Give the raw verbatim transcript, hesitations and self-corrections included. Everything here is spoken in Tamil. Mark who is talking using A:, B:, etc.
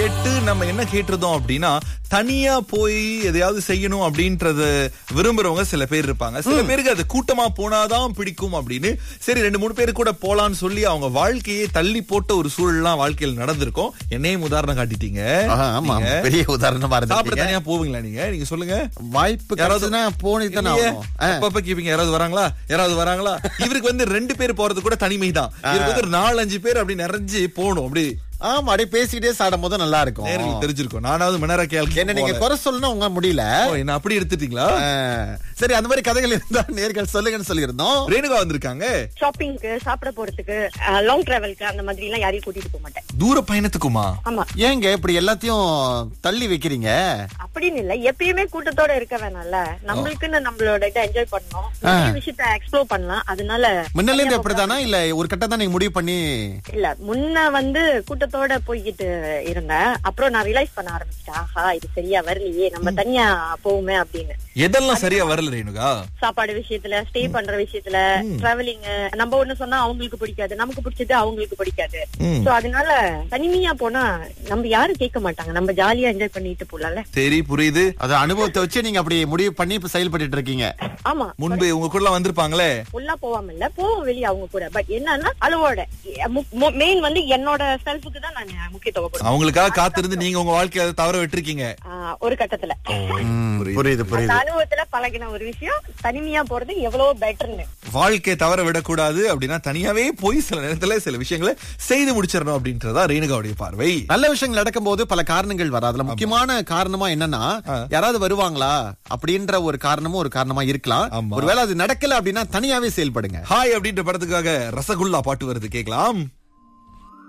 A: கேட்டு நம்ம என்ன கேட்டிருந்தோம் அப்படின்னா, தனியா போய் எதையாவது செய்யணும் அப்படின்றத விரும்புறவங்க சில பேர் இருப்பாங்க. சில பேருக்கு அது கூட்டமா போனாதான் பிடிக்கும் அப்படின்னு சரி ரெண்டு மூணு பேரு கூட போலான்னு சொல்லி அவங்க வாழ்க்கையே தள்ளி போட்ட ஒரு சூழல்லாம் வாழ்க்கையில் நடந்திருக்கும். என்னையும் உதாரணம் காட்டிட்டீங்க.
B: ஆமா, பெரிய உதாரணமா
A: சாப்பிட
B: இருக்கு.
A: தனியா போவீங்களா நீங்க? நீங்க சொல்லுங்க.
B: வாய்ப்பு யாராவதுனா போனிதானே ஆகும்.
A: அப்பப்ப கேப்பீங்க, யாராவது வராங்களா யாராவது வராங்களா? இவருக்கு வந்து ரெண்டு பேர் போறது கூட தனிமை தான். இவருக்கு வந்து ஒரு நாலு அஞ்சு பேர் அப்படி நிறைஞ்சு போகணும். அப்படி
B: ஆமா, அப்படியே பேசிக்கிட்டே சாடும் போது நல்லா இருக்கும்.
A: நேருக்கு தெரிஞ்சிருக்கும். நானாவது மணர கேள்வி
B: என்ன நீங்க குறை சொல்லணும் உங்க முடியல.
A: என்ன அப்படி எடுத்துட்டீங்களா?
B: சரி, அந்த மாதிரி கதைகள் இருந்தா நேர்கள் சொல்லுங்கன்னு சொல்லியிருந்தோம்.
A: ரேணுகா வந்திருக்காங்க.
C: ஷாப்பிங்க்கு, சாப்பிட போறதுக்கு, லாங் டிராவலுக்கு அந்த மாதிரி எல்லாம் யாரையும் கூட்டிட்டு போக மாட்டேன்.
A: தூர பயணத்துக்குமா?
C: ஆமா.
B: ஏங்க இப்படி எல்லாத்தையும் தள்ளி வைக்கிறீங்க?
C: அப்படின்னு இல்ல, எப்பயுமே கூட்டத்தோட இருக்க வேணாம்ல. நம்மளுக்குன்னு நம்மளோட இதை என்ஜாய் பண்ணணும், நிறைய விஷயத்த எக்ஸ்ப்ளோர் பண்ணலாம். அதனால
B: முன்னல இருந்து எப்படிதானா இல்ல ஒரு கட்டம் தான் நீங்க முடிவு பண்ணி?
C: இல்ல, முன்ன வந்து கூட்டத்தோட போய்கிட்டு இருந்தேன். அப்புறம் நான் ரியலைஸ் பண்ண ஆரம்பிச்சிட்டேன், ஆஹா இது சரியா வரலையே, நம்ம தனியா போவோமே அப்படின்னு.
A: எதெல்லாம் சரியா வரல ரேணுகா?
C: சாப்பாடு விஷயத்துல, ஸ்டே பண்ற விஷயத்துல, டிராவலிங் நம்ம ஒண்ணு சொன்னா அவங்களுக்கு பிடிக்காது, நமக்கு பிடிச்சது அவங்களுக்கு பிடிக்காது. சோ அதனால தனிமையா போனா நம்ம யாரும் கேட்க மாட்டாங்க, நம்ம ஜாலியா என்ஜாய் பண்ணிட்டு போலாம்ல.
A: சரி, புரியுது.
B: அது அனுபவத்தை வச்சு நீங்க அப்படி முடிவு பண்ணி இப்ப செயல்பட்டு இருக்கீங்க.
C: ஆமா,
A: முன்பு உங்க கூட வந்திருப்பாங்களே?
C: ஃபுல்லா போவாம இல்ல, போவோம் வெளியே அவங்க கூட. பட் என்னன்னா அளவோட, மெயின் வந்து என்னோட செல்ஃபுக்கு தான் நான் முக்கியத்துவம் கொடுப்பேன்.
A: அவங்களுக்காக காத்திருந்து நீங்க உங்க வாழ்க்கையை அதை தவற விட்டுருக்கீங்க
C: ஒரு கட்டத்துல.
B: புரியுது புரியுது.
C: அனுபவத்துல பழகின ஒரு விஷயம், தனிமையா போறது எவ்வளவு பெட்டர்னு.
A: வாழ்க்கையை தவற விடக்கூடாது அப்படின்னா தனியாவே போய் சில நேரத்துல சில விஷயங்களை செய்து முடிச்சிடணும் அப்படின்றதா ரேணுகாவுடைய பார்வை.
B: நல்ல விஷயங்கள் நடக்கும் போது பல காரணங்கள் வரும். அதுல முக்கியமான காரணமா என்னன்னா, யாராவது வருவாங்களா அப்படின்ற ஒரு காரணமும் ஒரு காரணமா இருக்கலாம். ஒருவேளை அது நடக்கல அப்படின்னா தனியாவே செயல்படுங்க.
A: ஹாய் அப்படின்ற படத்துக்காக ரசகுல்லா பாட்டு வருது, கேட்கலாம்.